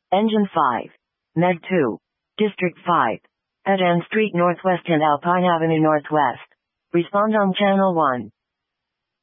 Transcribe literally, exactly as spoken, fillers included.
Engine five. Meg two. District five. At N Street Northwest and Alpine Avenue Northwest. Respond on Channel one.